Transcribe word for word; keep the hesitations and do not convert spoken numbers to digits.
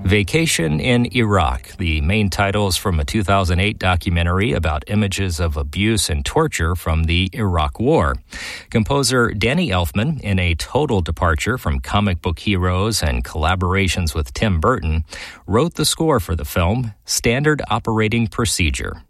Vacation in Iraq. The main title is from a two thousand eight documentary about images of abuse and torture from the Iraq War. Composer Danny Elfman, in a total departure from comic book heroes and collaborations with Tim Burton, wrote the score for the film, Standard Operating Procedure.